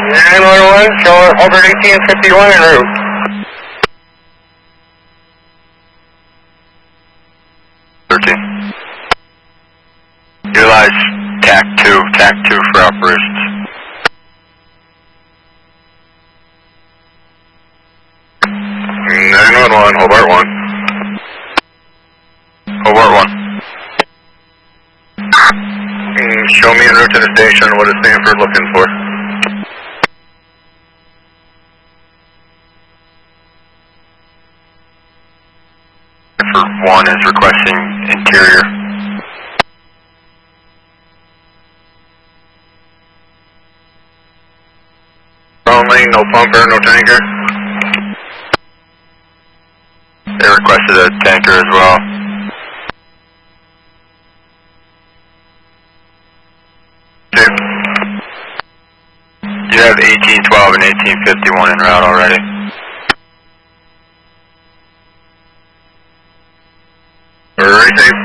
911, show over 1851 en route. Utilize TAC 2 for operations. Hobart 1. Hobart 1. Show me en route to the station. What is Stanford looking for? Stanford 1 is requesting interior. Only, no pumper, no tanker. They requested a tanker as well. You have 1812 and 1851 en route already. Very safe.